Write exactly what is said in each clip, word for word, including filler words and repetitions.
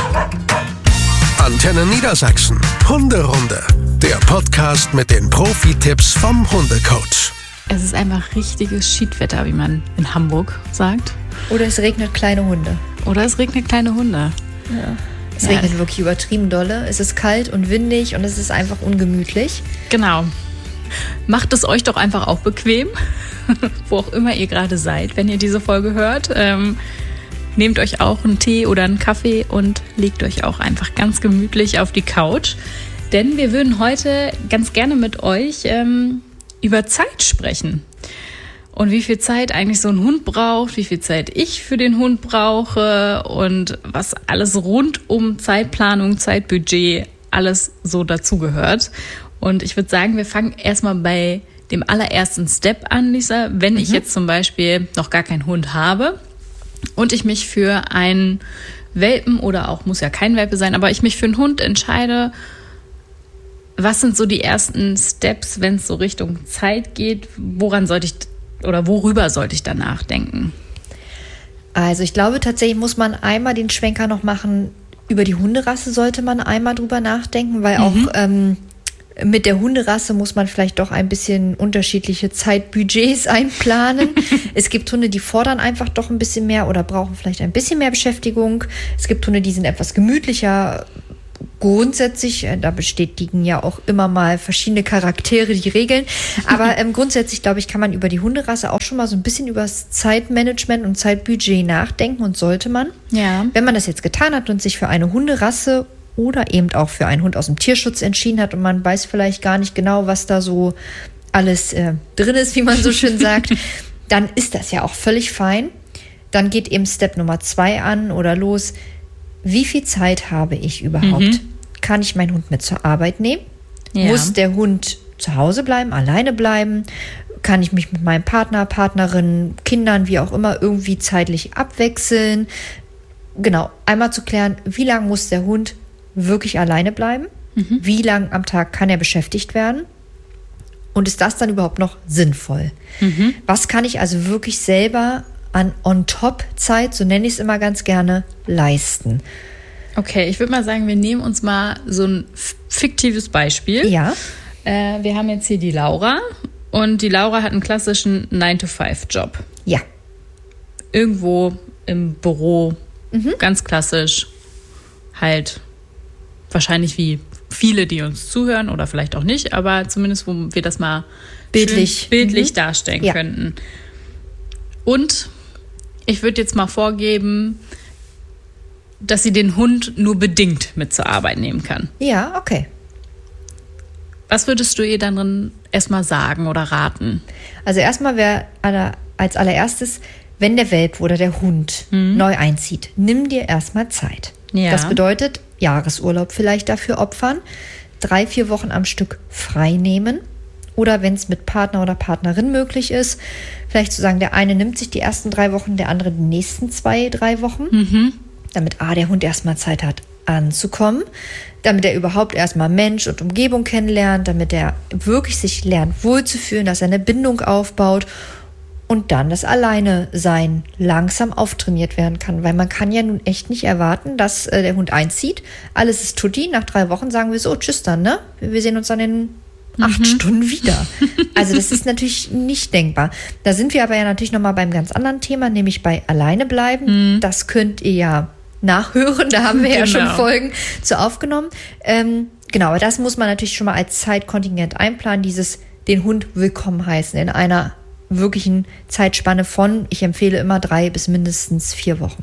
Antenne Niedersachsen. Hunderunde. Der Podcast mit den Profi-Tipps vom Hundecoach. Es ist einfach richtiges Schiedwetter, wie man in Hamburg sagt. Oder es regnet kleine Hunde. Oder es regnet kleine Hunde. Ja. Es Ja. regnet wirklich übertrieben dolle. Es ist kalt und windig und es ist einfach ungemütlich. Genau. Macht es euch doch einfach auch bequem, wo auch immer ihr gerade seid, wenn ihr diese Folge hört. Ähm, nehmt euch auch einen Tee oder einen Kaffee und legt euch auch einfach ganz gemütlich auf die Couch. Denn wir würden heute ganz gerne mit euch ähm, über Zeit sprechen. Und wie viel Zeit eigentlich so ein Hund braucht, wie viel Zeit ich für den Hund brauche und was alles rund um Zeitplanung, Zeitbudget, alles so dazugehört. Und ich würde sagen, wir fangen erstmal bei dem allerersten Step an, Lisa. Wenn ich jetzt zum Beispiel noch gar keinen Hund habe und ich mich für einen Welpen oder auch, muss ja kein Welpe sein, aber ich mich für einen Hund entscheide, was sind so die ersten Steps, wenn es so Richtung Zeit geht? Woran sollte ich oder worüber sollte ich da nachdenken? Also ich glaube, tatsächlich muss man einmal den Schwenker noch machen. Über die Hunderasse sollte man einmal drüber nachdenken, weil mhm. auch ähm, mit der Hunderasse muss man vielleicht doch ein bisschen unterschiedliche Zeitbudgets einplanen. Es gibt Hunde, die fordern einfach doch ein bisschen mehr oder brauchen vielleicht ein bisschen mehr Beschäftigung. Es gibt Hunde, die sind etwas gemütlicher. Grundsätzlich, da bestätigen ja auch immer mal verschiedene Charaktere die Regeln, aber ähm, grundsätzlich, glaube ich, kann man über die Hunderasse auch schon mal so ein bisschen über das Zeitmanagement und Zeitbudget nachdenken und sollte man. Ja. Wenn man das jetzt getan hat und sich für eine Hunderasse oder eben auch für einen Hund aus dem Tierschutz entschieden hat und man weiß vielleicht gar nicht genau, was da so alles äh, drin ist, wie man so schön sagt, dann ist das ja auch völlig fein. Dann geht eben Step Nummer zwei an oder los. Wie viel Zeit habe ich überhaupt? Mhm. Kann ich meinen Hund mit zur Arbeit nehmen? Ja. Muss der Hund zu Hause bleiben, alleine bleiben? Kann ich mich mit meinem Partner, Partnerin, Kindern, wie auch immer, irgendwie zeitlich abwechseln? Genau, einmal zu klären, wie lange muss der Hund wirklich alleine bleiben? Mhm. Wie lange am Tag kann er beschäftigt werden? Und ist das dann überhaupt noch sinnvoll? Mhm. Was kann ich also wirklich selber an On-Top-Zeit, so nenne ich es immer ganz gerne, leisten? Okay, ich würde mal sagen, wir nehmen uns mal so ein fiktives Beispiel. Ja. Äh, wir haben jetzt hier die Laura und die Laura hat einen klassischen nine to five Job. Ja. Irgendwo im Büro, Mhm. ganz klassisch, halt wahrscheinlich wie viele, die uns zuhören oder vielleicht auch nicht, aber zumindest, wo wir das mal Bildlich, schön bildlich mhm. darstellen Ja. könnten. Und ich würde jetzt mal vorgeben, dass sie den Hund nur bedingt mit zur Arbeit nehmen kann. Ja, okay. Was würdest du ihr dann erstmal sagen oder raten? Also erstmal wäre als allererstes, wenn der Welpe oder der Hund mhm. neu einzieht, nimm dir erstmal Zeit. Ja. Das bedeutet, Jahresurlaub vielleicht dafür opfern, drei, vier Wochen am Stück frei nehmen. Oder wenn es mit Partner oder Partnerin möglich ist, vielleicht zu sagen, der eine nimmt sich die ersten drei Wochen, der andere die nächsten zwei, drei Wochen, Mhm. damit A, der Hund erstmal Zeit hat anzukommen, damit er überhaupt erstmal Mensch und Umgebung kennenlernt, damit er wirklich sich lernt wohlzufühlen, dass er eine Bindung aufbaut und dann das Alleine-Sein langsam auftrainiert werden kann, weil man kann ja nun echt nicht erwarten, dass äh, der Hund einzieht, alles ist tutti, nach drei Wochen sagen wir so, tschüss dann, ne? Wir sehen uns dann in acht mhm. Stunden wieder. Also das ist natürlich nicht denkbar. Da sind wir aber ja natürlich nochmal beim ganz anderen Thema, nämlich bei alleine bleiben. Mhm. Das könnt ihr ja nachhören, da haben wir genau. ja schon Folgen zu aufgenommen. Ähm, genau, aber das muss man natürlich schon mal als Zeitkontingent einplanen, dieses den Hund willkommen heißen in einer wirklichen Zeitspanne von, ich empfehle immer drei bis mindestens vier Wochen.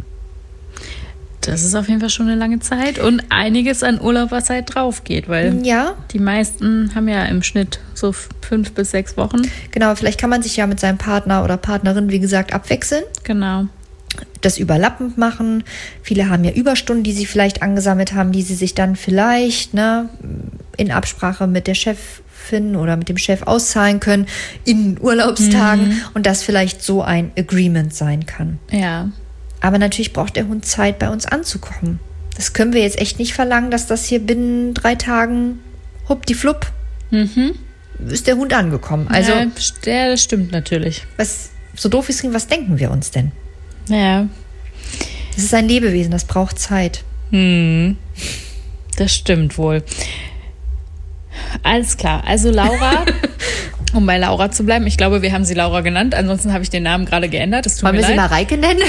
Das ist auf jeden Fall schon eine lange Zeit und einiges an Urlaub, was halt drauf geht, weil ja. die meisten haben ja im Schnitt so fünf bis sechs Wochen. Genau, vielleicht kann man sich ja mit seinem Partner oder Partnerin, wie gesagt, abwechseln. Genau. Das überlappend machen. Viele haben ja Überstunden, die sie vielleicht angesammelt haben, die sie sich dann vielleicht ne, in Absprache mit der Chefin oder mit dem Chef auszahlen können in Urlaubstagen mhm. und das vielleicht so ein Agreement sein kann. Ja. Aber natürlich braucht der Hund Zeit, bei uns anzukommen. Das können wir jetzt echt nicht verlangen, dass das hier binnen drei Tagen huppdiwupp mhm. ist der Hund angekommen. Also, ja, das stimmt natürlich. Was, so doof ist, was denken wir uns denn? Ja. Das ist ein Lebewesen, das braucht Zeit. Hm, das stimmt wohl. Alles klar. Also Laura, um bei Laura zu bleiben, ich glaube, wir haben sie Laura genannt, ansonsten habe ich den Namen gerade geändert. Es tut Wollen mir wir leid. sie Mareike nennen?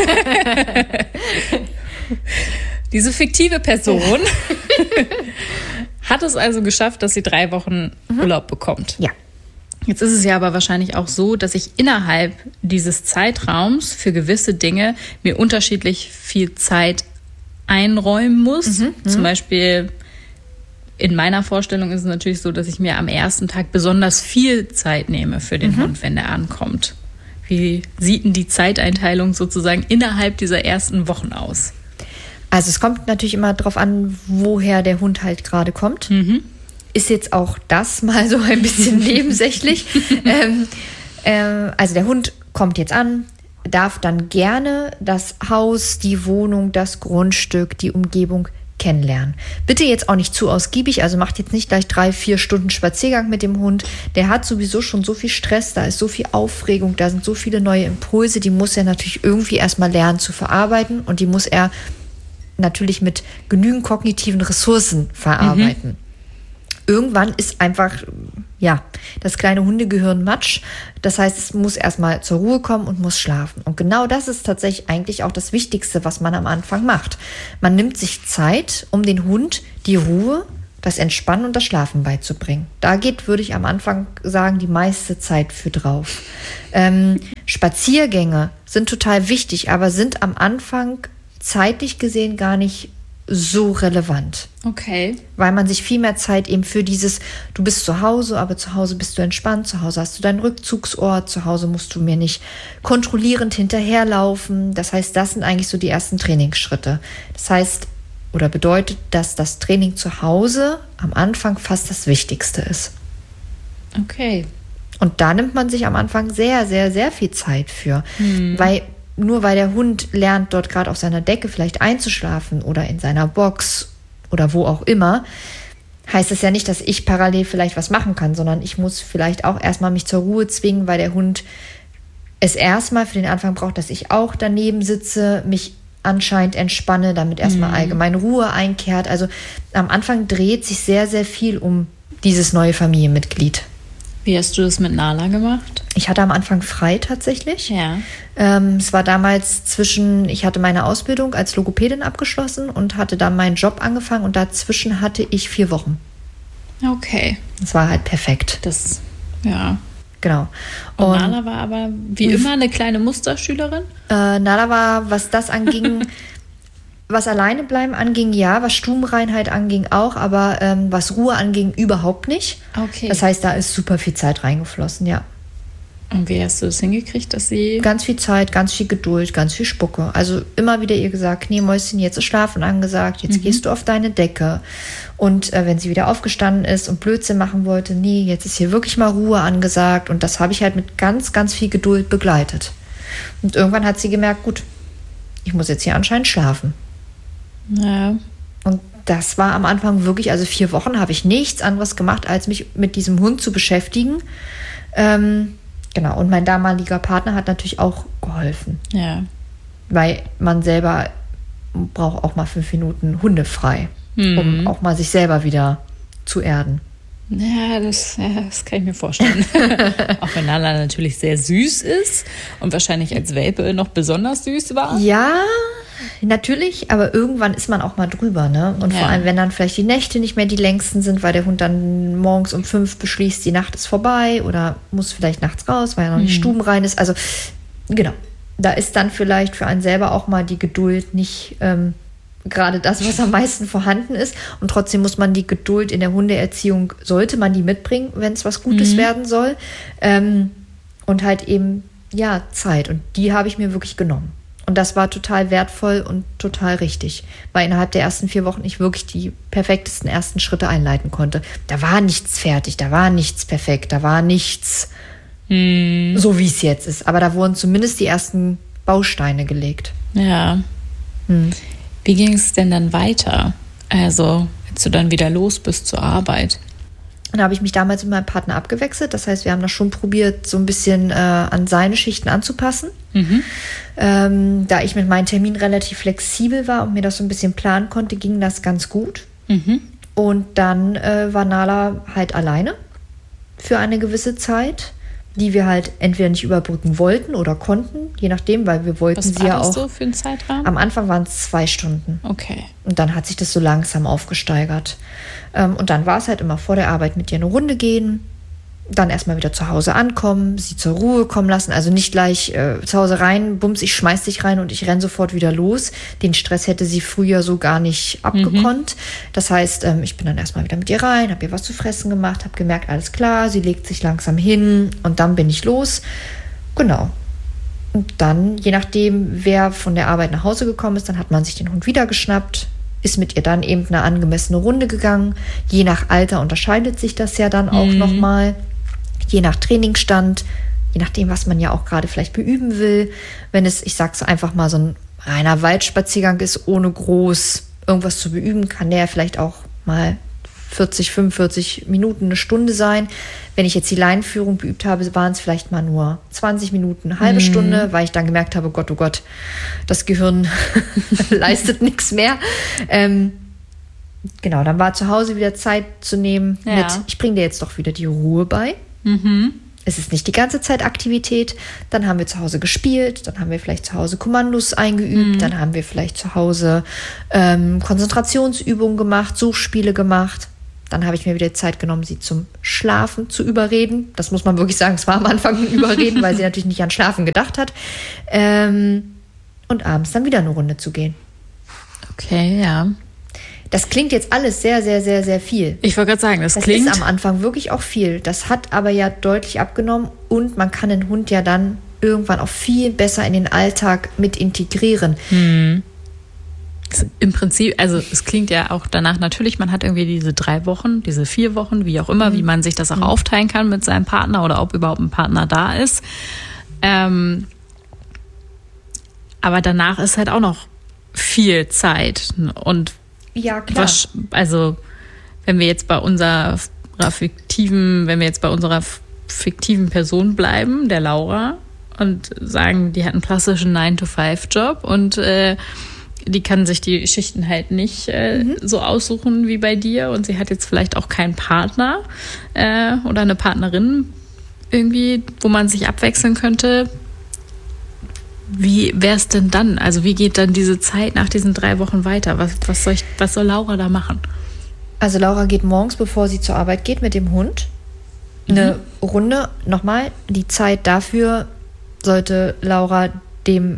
Diese fiktive Person hat es also geschafft, dass sie drei Wochen mhm. Urlaub bekommt. Ja. Jetzt ist es ja aber wahrscheinlich auch so, dass ich innerhalb dieses Zeitraums für gewisse Dinge mir unterschiedlich viel Zeit einräumen muss. Mhm. Zum Beispiel in meiner Vorstellung ist es natürlich so, dass ich mir am ersten Tag besonders viel Zeit nehme für den mhm. Hund, wenn der ankommt. Wie sieht denn die Zeiteinteilung sozusagen innerhalb dieser ersten Wochen aus? Also es kommt natürlich immer darauf an, woher der Hund halt gerade kommt. Mhm. Ist jetzt auch das mal so ein bisschen nebensächlich. ähm, äh, also der Hund kommt jetzt an, darf dann gerne das Haus, die Wohnung, das Grundstück, die Umgebung kennenlernen. Bitte jetzt auch nicht zu ausgiebig, also macht jetzt nicht gleich drei, vier Stunden Spaziergang mit dem Hund. Der hat sowieso schon so viel Stress, da ist so viel Aufregung, da sind so viele neue Impulse, die muss er natürlich irgendwie erstmal lernen zu verarbeiten und die muss er natürlich mit genügend kognitiven Ressourcen verarbeiten. Mhm. Irgendwann ist einfach, ja, das kleine Hundegehirn Matsch. Das heißt, es muss erstmal zur Ruhe kommen und muss schlafen. Und genau das ist tatsächlich eigentlich auch das Wichtigste, was man am Anfang macht. Man nimmt sich Zeit, um den Hund die Ruhe, das Entspannen und das Schlafen beizubringen. Da geht, würde ich am Anfang sagen, die meiste Zeit für drauf. Ähm, Spaziergänge sind total wichtig, aber sind am Anfang zeitlich gesehen gar nicht so relevant. Okay. Weil man sich viel mehr Zeit eben für dieses, du bist zu Hause, aber zu Hause bist du entspannt, zu Hause hast du deinen Rückzugsort, zu Hause musst du mir nicht kontrollierend hinterherlaufen. Das heißt, das sind eigentlich so die ersten Trainingsschritte. Das heißt, oder bedeutet, dass das Training zu Hause am Anfang fast das Wichtigste ist. Okay. Und da nimmt man sich am Anfang sehr, sehr, sehr viel Zeit für. Hm. Weil nur weil der Hund lernt, dort gerade auf seiner Decke vielleicht einzuschlafen oder in seiner Box oder wo auch immer, heißt es ja nicht, dass ich parallel vielleicht was machen kann, sondern ich muss vielleicht auch erstmal mich zur Ruhe zwingen, weil der Hund es erstmal für den Anfang braucht, dass ich auch daneben sitze, mich anscheinend entspanne, damit erstmal mhm. allgemein Ruhe einkehrt. Also am Anfang dreht sich sehr, sehr viel um dieses neue Familienmitglied. Wie hast du das mit Nala gemacht? Ich hatte am Anfang frei tatsächlich. Ja. Ähm, es war damals zwischen, ich hatte meine Ausbildung als Logopädin abgeschlossen und hatte dann meinen Job angefangen und dazwischen hatte ich vier Wochen. Okay. Das war halt perfekt. Das, ja. Genau. Und, und Nala war aber wie immer eine kleine Musterschülerin? Äh, Nala war, was das anging, was Alleinebleiben anging, ja, was Stubenreinheit anging auch, aber ähm, was Ruhe anging, überhaupt nicht. Okay. Das heißt, da ist super viel Zeit reingeflossen, ja. Und wie hast du es hingekriegt, dass sie... Ganz viel Zeit, ganz viel Geduld, ganz viel Spucke. Also immer wieder ihr gesagt, nee, Mäuschen, jetzt ist Schlafen angesagt, jetzt mhm. gehst du auf deine Decke. Und äh, wenn sie wieder aufgestanden ist und Blödsinn machen wollte, nee, jetzt ist hier wirklich mal Ruhe angesagt. Und das habe ich halt mit ganz, ganz viel Geduld begleitet. Und irgendwann hat sie gemerkt, gut, ich muss jetzt hier anscheinend schlafen. Ja. Und das war am Anfang wirklich, also vier Wochen habe ich nichts anderes gemacht, als mich mit diesem Hund zu beschäftigen. Ähm, genau, und mein damaliger Partner hat natürlich auch geholfen. Ja. Weil man selber braucht auch mal fünf Minuten hundefrei, mhm. um auch mal sich selber wieder zu erden. Ja, das, ja, das kann ich mir vorstellen. Auch wenn Nala natürlich sehr süß ist und wahrscheinlich als Welpe noch besonders süß war. Ja, natürlich, aber irgendwann ist man auch mal drüber, ne? Und ja. vor allem, wenn dann vielleicht die Nächte nicht mehr die längsten sind, weil der Hund dann morgens um fünf beschließt, die Nacht ist vorbei oder muss vielleicht nachts raus, weil er noch nicht mhm. stubenrein ist. Also, genau. Da ist dann vielleicht für einen selber auch mal die Geduld nicht ähm, gerade das, was am meisten vorhanden ist. Und trotzdem muss man die Geduld in der Hundeerziehung, sollte man die mitbringen, wenn es was Gutes mhm. werden soll. Ähm, und halt eben, ja, Zeit. Und die habe ich mir wirklich genommen. Und das war total wertvoll und total richtig, weil innerhalb der ersten vier Wochen ich wirklich die perfektesten ersten Schritte einleiten konnte. Da war nichts fertig, da war nichts perfekt, da war nichts hm. so, wie es jetzt ist. Aber da wurden zumindest die ersten Bausteine gelegt. Ja. Hm. Wie ging es denn dann weiter? Also, als du dann wieder los bist zur Arbeit? Und da habe ich mich damals mit meinem Partner abgewechselt. Das heißt, wir haben das schon probiert, so ein bisschen äh, an seine Schichten anzupassen. Mhm. Ähm, da ich mit meinen Terminen relativ flexibel war und mir das so ein bisschen planen konnte, ging das ganz gut. Mhm. Und dann äh, war Nala halt alleine für eine gewisse Zeit, die wir halt entweder nicht überbrücken wollten oder konnten, je nachdem, weil wir wollten Was sie war ja das auch. So für einen Zeitraum? Am Anfang waren es zwei Stunden. Okay. Und dann hat sich das so langsam aufgesteigert. Ähm, und dann war es halt immer vor der Arbeit mit ihr eine Runde gehen, dann erstmal wieder zu Hause ankommen, sie zur Ruhe kommen lassen, also nicht gleich äh, zu Hause rein, bums, ich schmeiß dich rein und ich renn sofort wieder los. Den Stress hätte sie früher so gar nicht abgekonnt. Mhm. Das heißt, ähm, ich bin dann erstmal wieder mit ihr rein, habe ihr was zu fressen gemacht, habe gemerkt, alles klar, sie legt sich langsam hin und dann bin ich los. Genau. Und dann, je nachdem, wer von der Arbeit nach Hause gekommen ist, dann hat man sich den Hund wieder geschnappt, ist mit ihr dann eben eine angemessene Runde gegangen. Je nach Alter unterscheidet sich das ja dann auch mhm. nochmal. Je nach Trainingsstand, je nachdem, was man ja auch gerade vielleicht beüben will. Wenn es, ich sag's einfach mal, so ein reiner Waldspaziergang ist, ohne groß irgendwas zu beüben, kann der vielleicht auch mal vierzig, fünfundvierzig Minuten, eine Stunde sein. Wenn ich jetzt die Leinenführung beübt habe, waren es vielleicht mal nur zwanzig Minuten, eine halbe mhm. Stunde, weil ich dann gemerkt habe, Gott, oh Gott, das Gehirn leistet nichts mehr. Ähm, genau, dann war zu Hause wieder Zeit zu nehmen ja. mit, ich bringe dir jetzt doch wieder die Ruhe bei. Mhm. Es ist nicht die ganze Zeit Aktivität. Dann haben wir zu Hause gespielt, dann haben wir vielleicht zu Hause Kommandos eingeübt, mhm. dann haben wir vielleicht zu Hause ähm, Konzentrationsübungen gemacht, Suchspiele gemacht. Dann habe ich mir wieder Zeit genommen, sie zum Schlafen zu überreden. Das muss man wirklich sagen, es war am Anfang ein Überreden, weil sie natürlich nicht an Schlafen gedacht hat. Ähm, und abends dann wieder eine Runde zu gehen. Okay, ja. Das klingt jetzt alles sehr, sehr, sehr, sehr viel. Ich wollte gerade sagen, das, das klingt... Das ist am Anfang wirklich auch viel. Das hat aber ja deutlich abgenommen und man kann den Hund ja dann irgendwann auch viel besser in den Alltag mit integrieren. Hm. Im Prinzip, also es klingt ja auch danach natürlich, man hat irgendwie diese drei Wochen, diese vier Wochen, wie auch immer, mhm. wie man sich das auch mhm. aufteilen kann mit seinem Partner oder ob überhaupt ein Partner da ist. Ähm, aber danach ist halt auch noch viel Zeit. Und ja, klar. Was, also wenn wir jetzt bei unserer fiktiven, wenn wir jetzt bei unserer fiktiven Person bleiben, der Laura, und sagen, die hat einen klassischen nine to five Job und äh, die kann sich die Schichten halt nicht äh, mhm. so aussuchen wie bei dir und sie hat jetzt vielleicht auch keinen Partner äh, oder eine Partnerin irgendwie, wo man sich abwechseln könnte. Wie wäre es denn dann? Also wie geht dann diese Zeit nach diesen drei Wochen weiter? Was, was, soll ich, was soll Laura da machen? Also Laura geht morgens, bevor sie zur Arbeit geht, mit dem Hund eine mhm. Runde. Nochmal, die Zeit dafür sollte Laura dem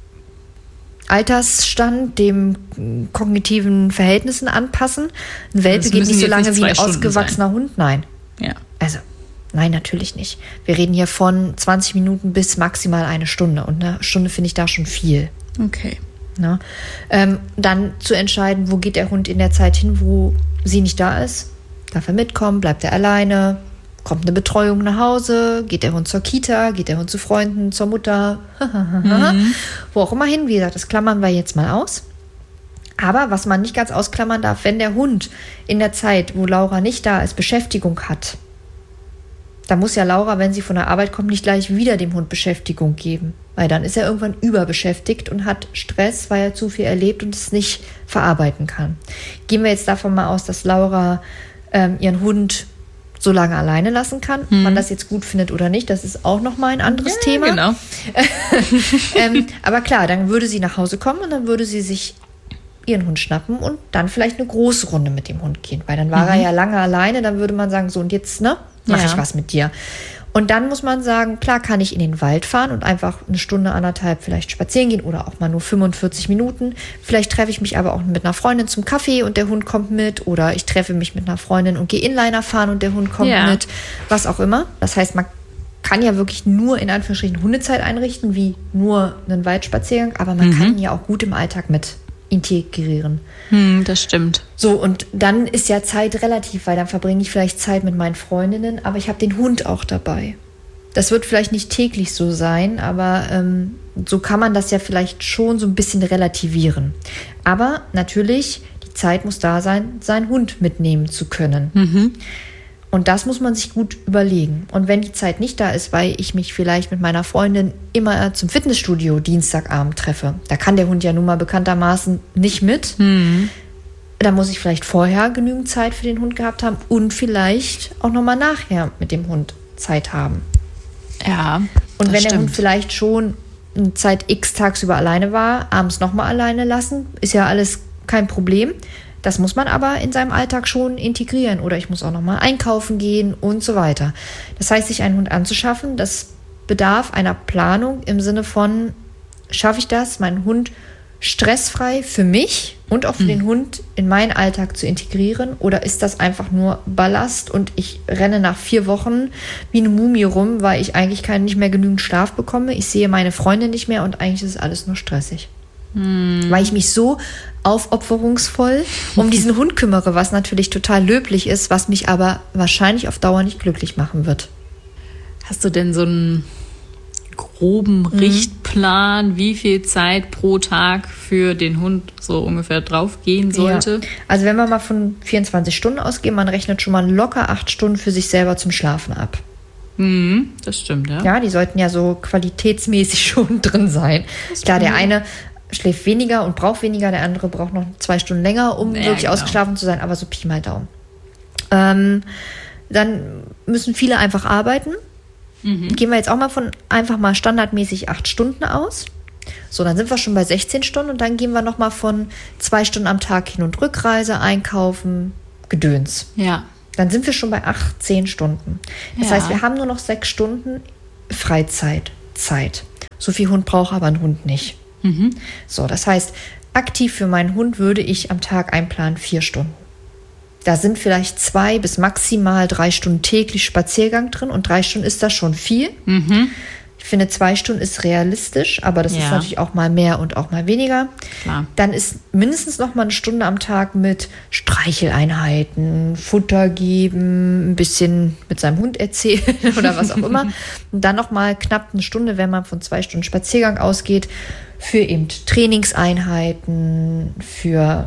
Altersstand, dem kognitiven Verhältnissen anpassen. Ein Welpe geht nicht so lange wie ein ausgewachsener sein. Hund. Nein. Ja. Also, nein, natürlich nicht. Wir reden hier von zwanzig Minuten bis maximal eine Stunde. Und eine Stunde finde ich da schon viel. Okay. Na? Ähm, dann zu entscheiden, wo geht der Hund in der Zeit hin, wo sie nicht da ist. Darf er mitkommen? Bleibt er alleine? Kommt eine Betreuung nach Hause? Geht der Hund zur Kita? Geht der Hund zu Freunden, zur Mutter? mhm. Wo auch immer hin. Wie gesagt, das klammern wir jetzt mal aus. Aber was man nicht ganz ausklammern darf, wenn der Hund in der Zeit, wo Laura nicht da ist, Beschäftigung hat, da muss ja Laura, wenn sie von der Arbeit kommt, nicht gleich wieder dem Hund Beschäftigung geben. Weil dann ist er irgendwann überbeschäftigt und hat Stress, weil er zu viel erlebt und es nicht verarbeiten kann. Gehen wir jetzt davon mal aus, dass Laura ähm, ihren Hund so lange alleine lassen kann. Ob man das jetzt gut findet oder nicht, das ist auch nochmal ein anderes ja, Thema. Genau. ähm, aber klar, dann würde sie nach Hause kommen und dann würde sie sich ihren Hund schnappen und dann vielleicht eine große Runde mit dem Hund gehen. Weil dann war mhm. er ja lange alleine, dann würde man sagen, so und jetzt, ne, mache ja. ich was mit dir. Und dann muss man sagen, klar kann ich in den Wald fahren und einfach eine Stunde, anderthalb vielleicht spazieren gehen oder auch mal nur fünfundvierzig Minuten. Vielleicht treffe ich mich aber auch mit einer Freundin zum Kaffee und der Hund kommt mit. Oder ich treffe mich mit einer Freundin und gehe Inliner fahren und der Hund kommt ja. mit. Was auch immer. Das heißt, man kann ja wirklich nur in Anführungsstrichen Hundezeit einrichten, wie nur einen Waldspaziergang. Aber man mhm. kann ihn ja auch gut im Alltag mit integrieren. Hm, das stimmt. So, und dann ist ja Zeit relativ, weil dann verbringe ich vielleicht Zeit mit meinen Freundinnen, aber ich habe den Hund auch dabei. Das wird vielleicht nicht täglich so sein, aber ähm, so kann man das ja vielleicht schon so ein bisschen relativieren. Aber natürlich, die Zeit muss da sein, seinen Hund mitnehmen zu können. Mhm. Und das muss man sich gut überlegen. Und wenn die Zeit nicht da ist, weil ich mich vielleicht mit meiner Freundin immer zum Fitnessstudio Dienstagabend treffe, da kann der Hund ja nun mal bekanntermaßen nicht mit, mhm. dann muss ich vielleicht vorher genügend Zeit für den Hund gehabt haben und vielleicht auch nochmal nachher mit dem Hund Zeit haben. Ja. Und wenn stimmt. der Hund vielleicht schon eine Zeit X tagsüber alleine war, abends nochmal alleine lassen, ist ja alles kein Problem. Das muss man aber in seinem Alltag schon integrieren. Oder ich muss auch nochmal einkaufen gehen und so weiter. Das heißt, sich einen Hund anzuschaffen, das bedarf einer Planung im Sinne von, schaffe ich das, meinen Hund stressfrei für mich und auch für mhm. den Hund in meinen Alltag zu integrieren? Oder ist das einfach nur Ballast und ich renne nach vier Wochen wie eine Mumie rum, weil ich eigentlich keinen, nicht mehr genügend Schlaf bekomme? Ich sehe meine Freundin nicht mehr und eigentlich ist alles nur stressig. Mhm. Weil ich mich so aufopferungsvoll um diesen Hund kümmere, was natürlich total löblich ist, was mich aber wahrscheinlich auf Dauer nicht glücklich machen wird. Hast du denn so einen groben mhm. Richtplan, wie viel Zeit pro Tag für den Hund so ungefähr drauf gehen sollte? Ja. Also wenn wir mal von vierundzwanzig Stunden ausgehen, man rechnet schon mal locker acht Stunden für sich selber zum Schlafen ab. Mhm, das stimmt, ja. Ja, die sollten ja so qualitätsmäßig schon drin sein. Klar, der eine schläft weniger und braucht weniger, der andere braucht noch zwei Stunden länger, um ja, wirklich genau. ausgeschlafen zu sein, aber so Pi mal Daumen. Ähm, dann müssen viele einfach arbeiten. Mhm. Gehen wir jetzt auch mal von einfach mal standardmäßig acht Stunden aus. So, dann sind wir schon bei sechzehn Stunden und dann gehen wir nochmal von zwei Stunden am Tag Hin- und Rückreise, Einkaufen, Gedöns. Ja. Dann sind wir schon bei achtzehn Stunden. Das ja. heißt, wir haben nur noch sechs Stunden Freizeit, Zeit. So viel Hund braucht aber ein Hund nicht. Mhm. So, das heißt, aktiv für meinen Hund würde ich am Tag einplanen vier Stunden. Da sind vielleicht zwei bis maximal drei Stunden täglich Spaziergang drin und drei Stunden ist das schon viel. Mhm. Ich finde, zwei Stunden ist realistisch, aber das ja. ist natürlich auch mal mehr und auch mal weniger. Klar. Dann ist mindestens noch mal eine Stunde am Tag mit Streicheleinheiten, Futter geben, ein bisschen mit seinem Hund erzählen oder was auch immer. Und dann noch mal knapp eine Stunde, wenn man von zwei Stunden Spaziergang ausgeht, für eben Trainingseinheiten, für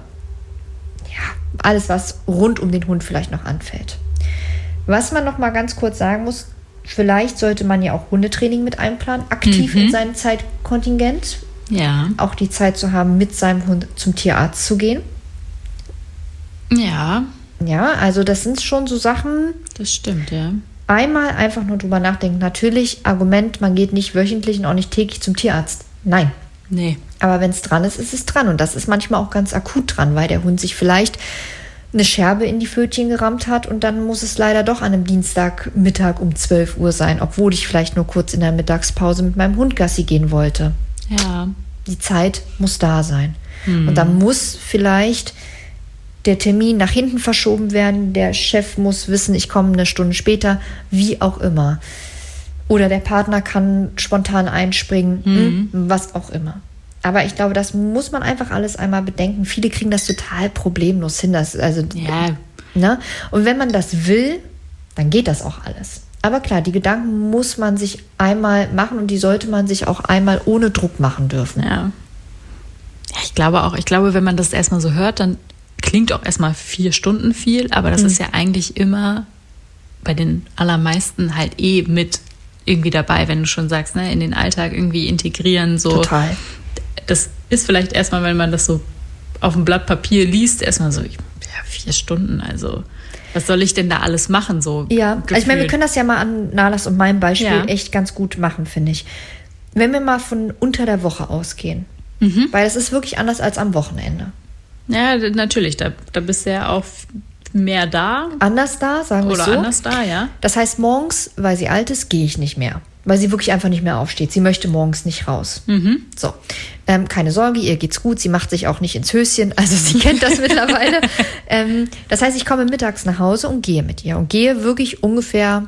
ja, alles, was rund um den Hund vielleicht noch anfällt. Was man noch mal ganz kurz sagen muss, vielleicht sollte man ja auch Hundetraining mit einplanen, aktiv mhm. in seinem Zeitkontingent. Ja. Auch die Zeit zu haben, mit seinem Hund zum Tierarzt zu gehen. Ja. Ja, also das sind schon so Sachen. Das stimmt, ja. Einmal einfach nur drüber nachdenken. Natürlich, Argument, man geht nicht wöchentlich und auch nicht täglich zum Tierarzt. Nein. Nee. Aber wenn es dran ist, ist es dran. Und das ist manchmal auch ganz akut dran, weil der Hund sich vielleicht eine Scherbe in die Pfötchen gerammt hat und dann muss es leider doch an einem Dienstagmittag um zwölf Uhr sein, obwohl ich vielleicht nur kurz in der Mittagspause mit meinem Hund Gassi gehen wollte. Ja. Die Zeit muss da sein. Hm. Und dann muss vielleicht der Termin nach hinten verschoben werden, der Chef muss wissen, ich komme eine Stunde später, wie auch immer. Oder der Partner kann spontan einspringen, mhm. was auch immer. Aber ich glaube, das muss man einfach alles einmal bedenken. Viele kriegen das total problemlos hin. Das, also, ja. ne? Und wenn man das will, dann geht das auch alles. Aber klar, die Gedanken muss man sich einmal machen und die sollte man sich auch einmal ohne Druck machen dürfen. Ja. Ja, ich glaube auch, ich glaube, wenn man das erstmal so hört, dann klingt auch erstmal vier Stunden viel, aber das mhm. ist ja eigentlich immer bei den allermeisten halt eh mit irgendwie dabei, wenn du schon sagst, ne, in den Alltag irgendwie integrieren, so. Total. Das ist vielleicht erstmal, wenn man das so auf dem Blatt Papier liest, erstmal so, ja, vier Stunden, also was soll ich denn da alles machen, so Ja, also ich meine, wir können das ja mal an Nalas und meinem Beispiel ja. echt ganz gut machen, finde ich. Wenn wir mal von unter der Woche ausgehen, mhm. weil es ist wirklich anders als am Wochenende. Ja, natürlich, da, da bist du ja auch mehr da. Anders da, sagen wir Oder so. Oder anders da, ja. Das heißt, morgens, weil sie alt ist, gehe ich nicht mehr. Weil sie wirklich einfach nicht mehr aufsteht. Sie möchte morgens nicht raus. Mhm. So, ähm, keine Sorge, ihr geht's gut. Sie macht sich auch nicht ins Höschen. Also sie kennt das mittlerweile. Ähm, das heißt, ich komme mittags nach Hause und gehe mit ihr. Und gehe wirklich ungefähr,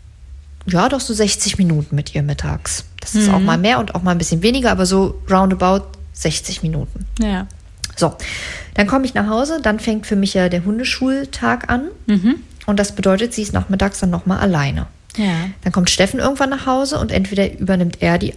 ja, doch so sechzig Minuten mit ihr mittags. Das ist mhm. auch mal mehr und auch mal ein bisschen weniger, aber so roundabout sechzig Minuten. Ja. So, dann komme ich nach Hause. Dann fängt für mich ja der Hundeschultag an. Mhm. Und das bedeutet, sie ist nachmittags dann nochmal alleine. Ja. Dann kommt Steffen irgendwann nach Hause und entweder übernimmt er die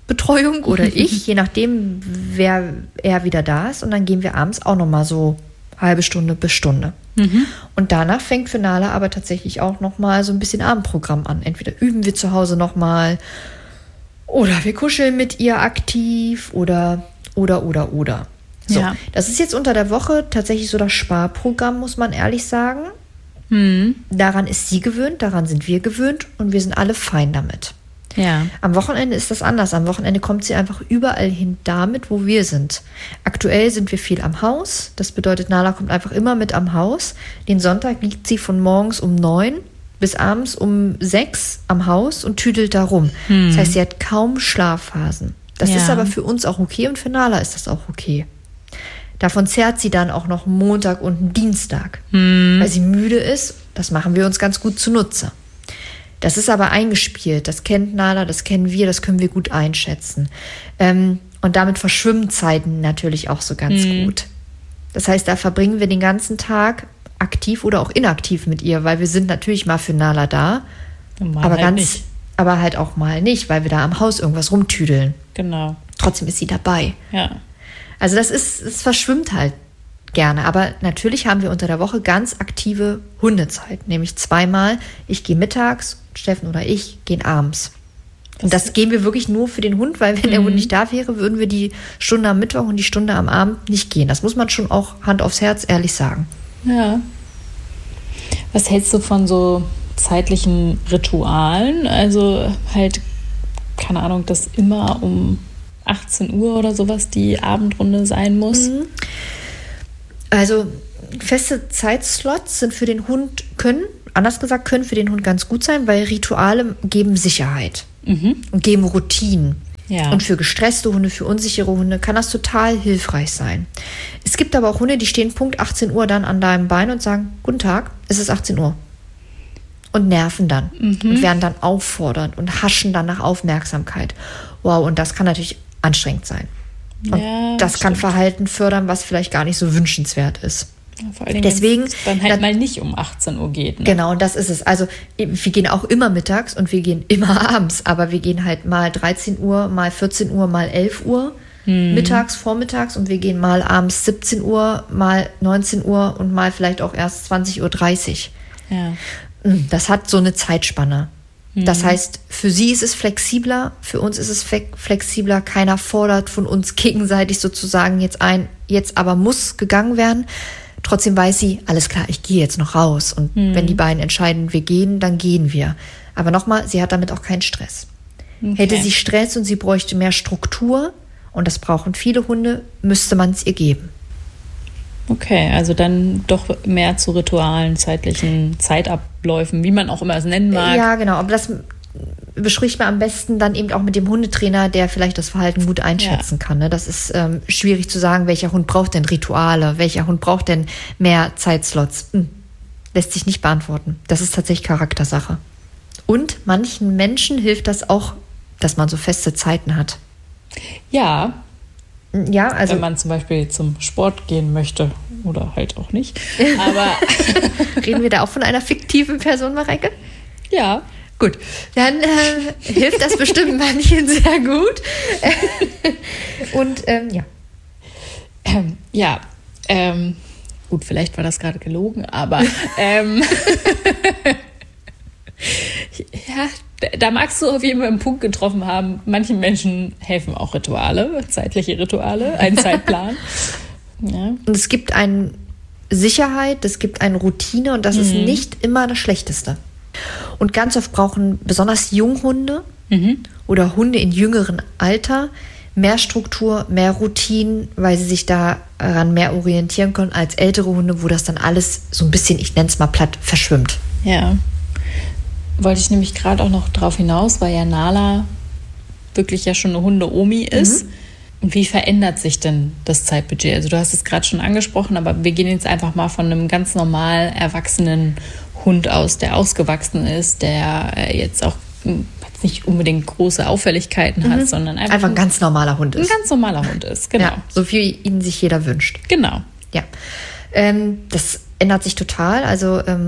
Abendbetreuung oder ich, je nachdem, wer er wieder da ist. Und dann gehen wir abends auch nochmal so halbe Stunde bis Stunde. Mhm. Und danach fängt für Nala aber tatsächlich auch nochmal so ein bisschen Abendprogramm an. Entweder üben wir zu Hause nochmal oder wir kuscheln mit ihr aktiv oder, oder, oder, oder. So, ja. Das ist jetzt unter der Woche tatsächlich so das Sparprogramm, muss man ehrlich sagen. Mhm. Daran ist sie gewöhnt, daran sind wir gewöhnt und wir sind alle fein damit. Ja. Am Wochenende ist das anders. Am Wochenende kommt sie einfach überall hin damit, wo wir sind. Aktuell sind wir viel am Haus. Das bedeutet, Nala kommt einfach immer mit am Haus. Den Sonntag liegt sie von morgens um neun bis abends um sechs am Haus und tüdelt da rum. Hm. Das heißt, sie hat kaum Schlafphasen. Das ja. ist aber für uns auch okay und für Nala ist das auch okay. Davon zehrt sie dann auch noch Montag und einen Dienstag, hm. weil sie müde ist. Das machen wir uns ganz gut zunutze. Das ist aber eingespielt, das kennt Nala, das kennen wir, das können wir gut einschätzen. Ähm, und damit verschwimmen Zeiten natürlich auch so ganz mhm. gut. Das heißt, da verbringen wir den ganzen Tag aktiv oder auch inaktiv mit ihr, weil wir sind natürlich mal für Nala da, aber, halt ganz, nicht. aber halt auch mal nicht, weil wir da am Haus irgendwas rumtüdeln. Genau. Trotzdem ist sie dabei. Ja. Also das ist, es verschwimmt halt gerne, aber natürlich haben wir unter der Woche ganz aktive Hundezeit, nämlich zweimal. Ich gehe mittags, Steffen oder ich gehen abends. Das und das gehen wir wirklich nur für den Hund, weil wenn mhm. der Hund nicht da wäre, würden wir die Stunde am Mittwoch und die Stunde am Abend nicht gehen. Das muss man schon auch Hand aufs Herz ehrlich sagen. Ja. Was hältst du von so zeitlichen Ritualen? Also halt, keine Ahnung, dass immer um achtzehn Uhr oder sowas die Abendrunde sein muss? Mhm. Also feste Zeitslots sind für den Hund, können, anders gesagt, können für den Hund ganz gut sein, weil Rituale geben Sicherheit mhm. und geben Routinen. Ja. Und für gestresste Hunde, für unsichere Hunde kann das total hilfreich sein. Es gibt aber auch Hunde, die stehen Punkt achtzehn Uhr dann an deinem Bein und sagen, guten Tag, es ist achtzehn Uhr. Und nerven dann mhm. und werden dann auffordernd und haschen dann nach Aufmerksamkeit. Wow, und das kann natürlich anstrengend sein. Und ja, das kann stimmt. Verhalten fördern, was vielleicht gar nicht so wünschenswert ist. Ja, vor allem, deswegen wenn es dann halt da, mal nicht um achtzehn Uhr geht. Ne? Genau, und das ist es. Also wir gehen auch immer mittags und wir gehen immer abends, aber wir gehen halt mal dreizehn Uhr, mal vierzehn Uhr, mal elf Uhr hm. mittags, vormittags und wir gehen mal abends siebzehn Uhr, mal neunzehn Uhr und mal vielleicht auch erst zwanzig Uhr dreißig. Ja. Das hat so eine Zeitspanne. Das heißt, für sie ist es flexibler, für uns ist es flexibler. Keiner fordert von uns gegenseitig sozusagen jetzt ein, jetzt aber muss gegangen werden. Trotzdem weiß sie, alles klar, ich gehe jetzt noch raus. Und mhm. wenn die beiden entscheiden, wir gehen, dann gehen wir. Aber nochmal, sie hat damit auch keinen Stress. Okay. Hätte sie Stress und sie bräuchte mehr Struktur, und das brauchen viele Hunde, müsste man es ihr geben. Okay, also dann doch mehr zu Ritualen, zeitlichen Zeitabläufen, wie man auch immer es nennen mag. Ja, genau. Aber das bespricht man am besten dann eben auch mit dem Hundetrainer, der vielleicht das Verhalten gut einschätzen ja. kann. Ne? Das ist ähm, schwierig zu sagen, welcher Hund braucht denn Rituale, welcher Hund braucht denn mehr Zeitslots. Hm. Lässt sich nicht beantworten. Das ist tatsächlich Charaktersache. Und manchen Menschen hilft das auch, dass man so feste Zeiten hat. Ja, Ja, also wenn man zum Beispiel zum Sport gehen möchte oder halt auch nicht. Aber reden wir da auch von einer fiktiven Person, Mareike? Ja. Gut, dann äh, hilft das bestimmt manchen sehr gut. Und ähm, ja. Ähm, ja, ähm, gut, vielleicht war das gerade gelogen, aber ähm, ja, da magst du auf jeden Fall einen Punkt getroffen haben. Manchen Menschen helfen auch Rituale, zeitliche Rituale, ein Zeitplan. Ja. Und es gibt eine Sicherheit, es gibt eine Routine und das mhm. ist nicht immer das Schlechteste. Und ganz oft brauchen besonders Junghunde mhm. oder Hunde in jüngerem Alter mehr Struktur, mehr Routinen, weil sie sich daran mehr orientieren können als ältere Hunde, wo das dann alles so ein bisschen, ich nenne es mal platt, verschwimmt. Ja. Wollte ich nämlich gerade auch noch drauf hinaus, weil ja Nala wirklich ja schon eine Hunde-Omi ist. Mhm. Und wie verändert sich denn das Zeitbudget? Also du hast es gerade schon angesprochen, aber wir gehen jetzt einfach mal von einem ganz normal erwachsenen Hund aus, der ausgewachsen ist, der jetzt auch jetzt nicht unbedingt große Auffälligkeiten hat, mhm. sondern einfach, einfach ein ganz normaler Hund ist. Ein ganz normaler Hund ist, genau. Ja, so wie ihn sich jeder wünscht. Genau. Ja, ähm, das ändert sich total. Also ähm,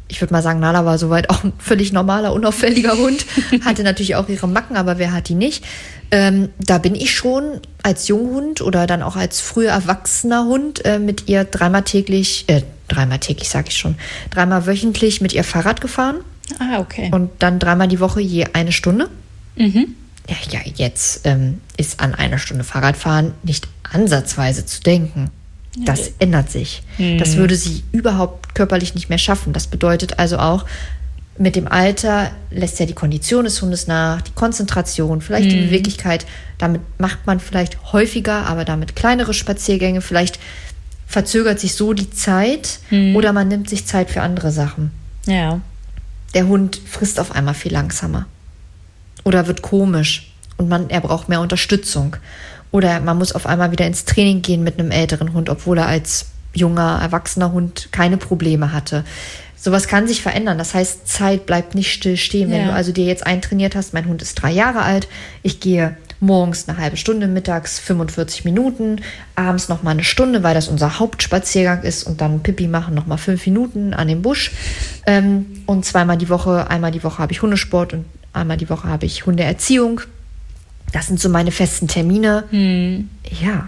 ich würde mal sagen, Nala war soweit auch ein völlig normaler, unauffälliger Hund. Hatte natürlich auch ihre Macken, aber wer hat die nicht? Ähm, da bin ich schon als Junghund oder dann auch als früher erwachsener Hund äh, mit ihr dreimal täglich, äh, dreimal täglich sage ich schon, dreimal wöchentlich mit ihr Fahrrad gefahren. Ah, okay. Und dann dreimal die Woche je eine Stunde. Mhm. Ja, ja, jetzt ähm, ist an einer Stunde Fahrradfahren nicht ansatzweise zu denken. Das ja. ändert sich. Mhm. Das würde sie überhaupt körperlich nicht mehr schaffen. Das bedeutet also auch, mit dem Alter lässt ja die Kondition des Hundes nach, die Konzentration, vielleicht mhm. die Beweglichkeit. Damit macht man vielleicht häufiger, aber damit kleinere Spaziergänge. Vielleicht verzögert sich so die Zeit mhm. oder man nimmt sich Zeit für andere Sachen. Ja. Der Hund frisst auf einmal viel langsamer oder wird komisch und man, er braucht mehr Unterstützung. Oder man muss auf einmal wieder ins Training gehen mit einem älteren Hund, obwohl er als junger, erwachsener Hund keine Probleme hatte. Sowas kann sich verändern. Das heißt, Zeit bleibt nicht still stehen. Wenn ja. du also dir jetzt eintrainiert hast, mein Hund ist drei Jahre alt, ich gehe morgens eine halbe Stunde, mittags fünfundvierzig Minuten, abends noch mal eine Stunde, weil das unser Hauptspaziergang ist und dann Pipi machen noch mal fünf Minuten an dem Busch. Ähm, und zweimal die Woche, einmal die Woche habe ich Hundesport und einmal die Woche habe ich Hundeerziehung. Das sind so meine festen Termine. Hm. Ja,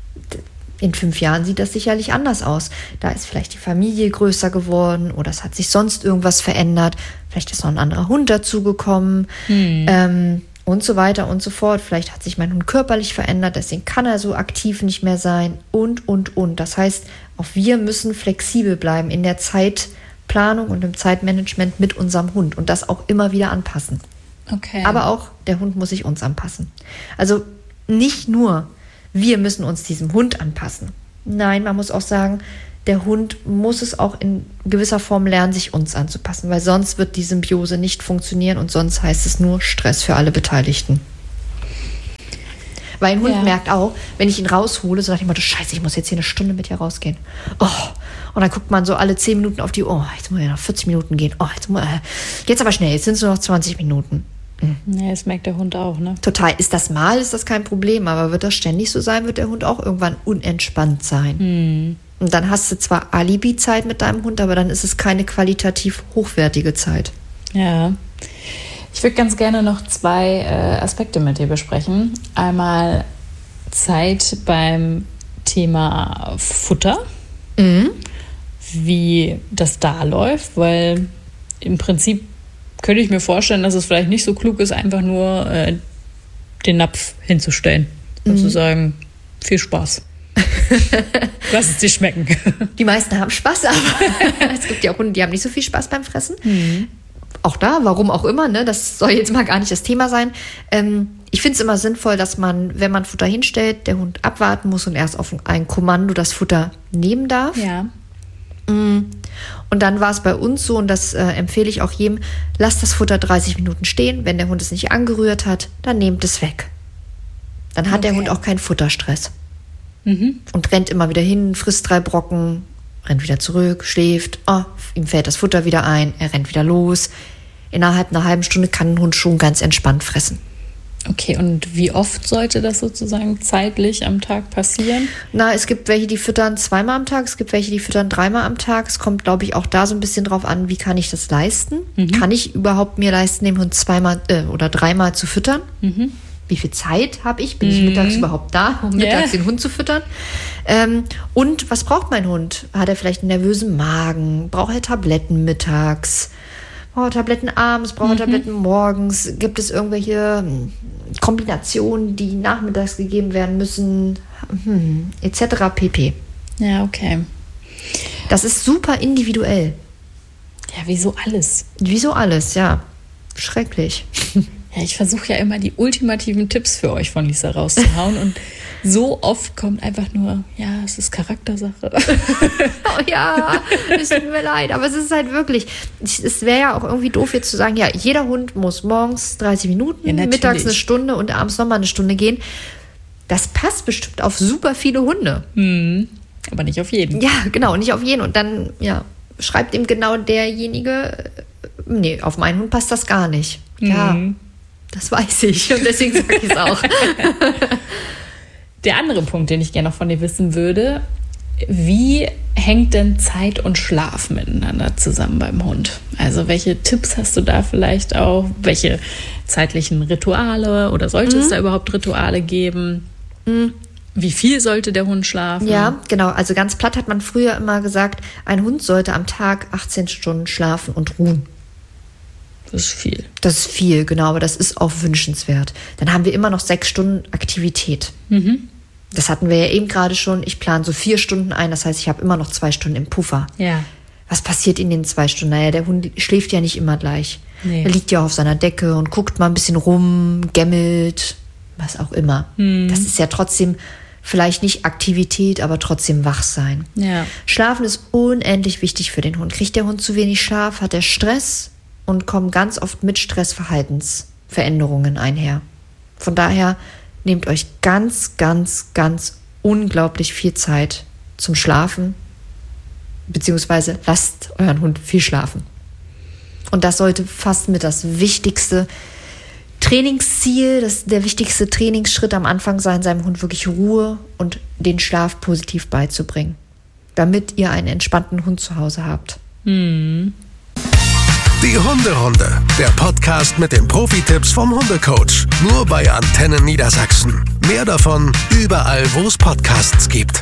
in fünf Jahren sieht das sicherlich anders aus. Da ist vielleicht die Familie größer geworden oder es hat sich sonst irgendwas verändert. Vielleicht ist noch ein anderer Hund dazugekommen hm. ähm, und so weiter und so fort. Vielleicht hat sich mein Hund körperlich verändert, deswegen kann er so aktiv nicht mehr sein und, und, und. Das heißt, auch wir müssen flexibel bleiben in der Zeitplanung und im Zeitmanagement mit unserem Hund und das auch immer wieder anpassen. Okay. Aber auch der Hund muss sich uns anpassen. Also nicht nur wir müssen uns diesem Hund anpassen. Nein, man muss auch sagen, der Hund muss es auch in gewisser Form lernen, sich uns anzupassen, weil sonst wird die Symbiose nicht funktionieren und sonst heißt es nur Stress für alle Beteiligten. Weil ein Hund ja. merkt auch, wenn ich ihn raushole, so nach dem Motto, scheiße, ich muss jetzt hier eine Stunde mit dir rausgehen. Oh, und dann guckt man so alle zehn Minuten auf die Uhr, oh, jetzt muss ich noch vierzig Minuten gehen. Oh, jetzt, muss, äh, jetzt aber schnell, jetzt sind es nur noch zwanzig Minuten. Mhm. Ja, das merkt der Hund auch, ne? Total. Ist das mal, ist das kein Problem, aber wird das ständig so sein, wird der Hund auch irgendwann unentspannt sein. Mhm. Und dann hast du zwar Alibi-Zeit mit deinem Hund, aber dann ist es keine qualitativ hochwertige Zeit. Ja. Ich würde ganz gerne noch zwei äh, Aspekte mit dir besprechen. Einmal Zeit beim Thema Futter, mhm. wie das da läuft, weil im Prinzip könnte ich mir vorstellen, dass es vielleicht nicht so klug ist, einfach nur äh, den Napf hinzustellen und mhm. zu sagen, viel Spaß. Lass es dir schmecken. Die meisten haben Spaß, aber es gibt ja auch Hunde, die haben nicht so viel Spaß beim Fressen. Mhm. Auch da, warum auch immer, ne? Das soll jetzt mal gar nicht das Thema sein. Ähm, ich finde es immer sinnvoll, dass man, wenn man Futter hinstellt, der Hund abwarten muss und erst auf ein Kommando das Futter nehmen darf. Ja. Und dann war es bei uns so, und das äh, empfehle ich auch jedem, lasst das Futter dreißig Minuten stehen. Wenn der Hund es nicht angerührt hat, dann nehmt es weg. Dann hat okay. der Hund auch keinen Futterstress. Mhm. Und rennt immer wieder hin, frisst drei Brocken, rennt wieder zurück, schläft, oh, ihm fällt das Futter wieder ein, er rennt wieder los. Innerhalb einer halben Stunde kann ein Hund schon ganz entspannt fressen. Okay, und wie oft sollte das sozusagen zeitlich am Tag passieren? Na, es gibt welche, die füttern zweimal am Tag, es gibt welche, die füttern dreimal am Tag. Es kommt, glaube ich, auch da so ein bisschen drauf an, wie kann ich das leisten? Mhm. Kann ich überhaupt mir leisten, den Hund zweimal äh, oder dreimal zu füttern? Mhm. Wie viel Zeit habe ich? Bin ich mhm. mittags überhaupt da, um mittags yeah. den Hund zu füttern? Ähm, und was braucht mein Hund? Hat er vielleicht einen nervösen Magen? Braucht er Tabletten mittags? Braucht er Tabletten abends? Braucht er mhm. Tabletten morgens? Gibt es irgendwelche Kombinationen, die nachmittags gegeben werden müssen? Hm, et cetera pp. Ja, okay. Das ist super individuell. Ja, wie so alles. Wie so alles, ja. Schrecklich. Ja, ich versuche ja immer die ultimativen Tipps für euch von Lisa rauszuhauen und so oft kommt einfach nur, ja, es ist Charaktersache. Oh ja, es tut mir leid, aber es ist halt wirklich, es wäre ja auch irgendwie doof jetzt zu sagen, ja, jeder Hund muss morgens dreißig Minuten, ja, mittags eine Stunde und abends nochmal eine Stunde gehen. Das passt bestimmt auf super viele Hunde. Hm, aber nicht auf jeden. Ja, genau, nicht auf jeden. Und dann, ja, schreibt ihm genau derjenige, nee, auf meinen Hund passt das gar nicht. Ja. Mhm. Das weiß ich und deswegen sage ich es auch. Der andere Punkt, den ich gerne noch von dir wissen würde, Wie hängt denn Zeit und Schlaf miteinander zusammen beim Hund? Also welche Tipps hast du da vielleicht auch? Welche zeitlichen Rituale oder sollte mhm. es da überhaupt Rituale geben? Mhm. Wie viel sollte der Hund schlafen? Ja, genau. Also ganz platt hat man früher immer gesagt, ein Hund sollte am Tag achtzehn Stunden schlafen und ruhen. Das ist viel. Das ist viel, genau, aber das ist auch wünschenswert. Dann haben wir immer noch sechs Stunden Aktivität. Mhm. Das hatten wir ja eben gerade schon. Ich plane so vier Stunden ein, das heißt, ich habe immer noch zwei Stunden im Puffer. Ja. Was passiert in den zwei Stunden? Naja, der Hund schläft ja nicht immer gleich. Nee. Er liegt ja auf seiner Decke und guckt mal ein bisschen rum, gämmelt, was auch immer. Mhm. Das ist ja trotzdem vielleicht nicht Aktivität, aber trotzdem wach sein. Ja. Schlafen ist unendlich wichtig für den Hund. Kriegt der Hund zu wenig Schlaf, hat er Stress und kommen ganz oft mit Stressverhaltensveränderungen einher. Von daher nehmt euch ganz, ganz, ganz unglaublich viel Zeit zum Schlafen, beziehungsweise lasst euren Hund viel schlafen. Und das sollte fast mit das wichtigste Trainingsziel, das der wichtigste Trainingsschritt am Anfang sein, seinem Hund wirklich Ruhe und den Schlaf positiv beizubringen, damit ihr einen entspannten Hund zu Hause habt. Hm. Die Hunderunde, der Podcast mit den Profi-Tipps vom Hundecoach. Nur bei Antennen Niedersachsen. Mehr davon überall, wo es Podcasts gibt.